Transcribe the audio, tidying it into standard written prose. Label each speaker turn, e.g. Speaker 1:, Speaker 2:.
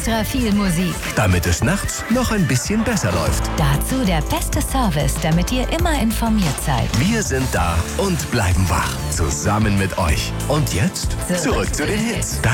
Speaker 1: extra viel Musik.
Speaker 2: Damit es nachts noch ein bisschen besser läuft.
Speaker 1: Dazu der beste Service, damit ihr immer informiert seid.
Speaker 2: Wir sind da und bleiben wach. Zusammen mit euch. Und jetzt zurück zu den Hits.